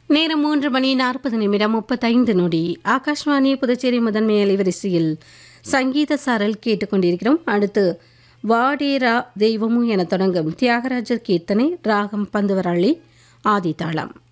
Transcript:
நேரம் 3:40 ஆகாஷ்வாணி புதுச்சேரி முதன்மை அலைவரிசையில் சங்கீத சாரல் கேட்டுக்கொண்டிருக்கிறோம். அடுத்து வாடேரா தெய்வமு என தொடங்கும் தியாகராஜர் கீர்த்தனை ராகம் பந்துவராளி ஆதிதாளம்.